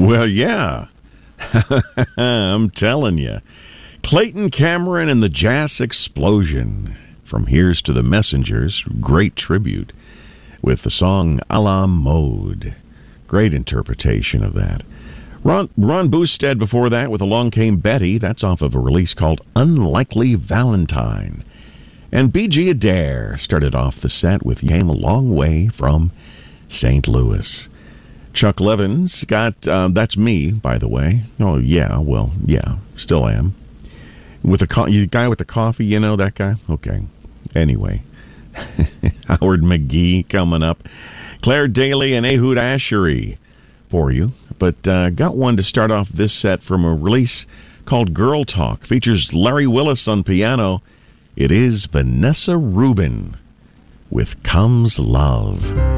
Well, yeah. I'm telling you. Clayton Cameron and the Jazz Explosion. From Here's to the Messengers. Great tribute with the song A la Mode. Great interpretation of that. Ron Boosted before that with Along Came Betty. That's off of a release called Unlikely Valentine. And B.G. Adair started off the set with Came a Long Way from St. Louis. Chuck Levin's got, that's me, by the way. Oh, yeah, well, yeah, still am. With the guy with the coffee, you know that guy? Okay. Anyway, Howard McGee coming up. Claire Daly and Ehud Ashery for you. But got one to start off this set from a release called Girl Talk. Features Larry Willis on piano. It is Vanessa Rubin with Comes Love.